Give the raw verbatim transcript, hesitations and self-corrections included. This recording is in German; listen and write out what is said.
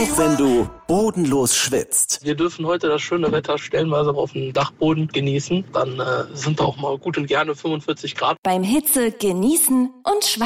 Auch wenn du bodenlos schwitzt. Wir dürfen heute das schöne Wetter stellenweise auf dem Dachboden genießen. Dann äh, sind auch mal gut und gerne fünfundvierzig Grad. Beim Hitze genießen und schweißen.